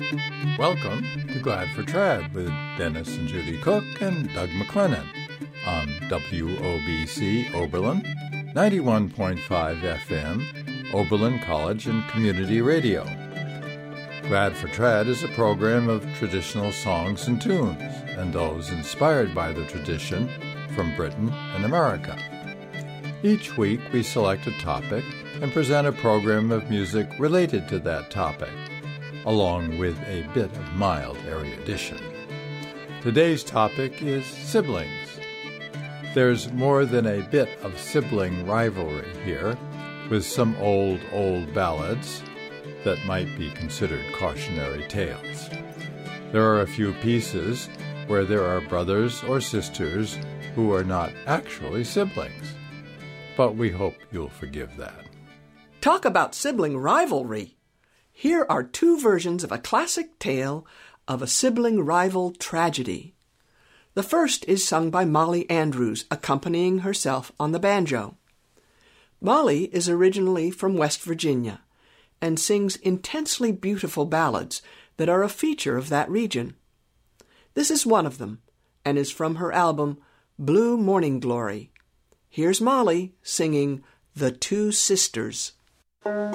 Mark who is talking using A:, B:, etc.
A: Welcome to Glad for Trad with Dennis and Judy Cook and Doug McLennan on WOBC Oberlin, 91.5 FM, Oberlin College and Community Radio. Glad for Trad is a program of traditional songs and tunes, and those inspired by the tradition from Britain and America. Each week we select a topic and present a program of music related to that topic, along with a bit of mild erudition. Today's topic is siblings. There's more than a bit of sibling rivalry here, with some old ballads that might be considered cautionary tales. There are a few pieces where there are brothers or sisters who are not actually siblings, but we hope you'll forgive that.
B: Talk about sibling rivalry! Here are two versions of a classic tale of a sibling rival tragedy. The first is sung by Molly Andrews, accompanying herself on the banjo. Molly is originally from West Virginia and sings intensely beautiful ballads that are a feature of that region. This is one of them, and is from her album Blue Morning Glory. Here's Molly singing The Two Sisters.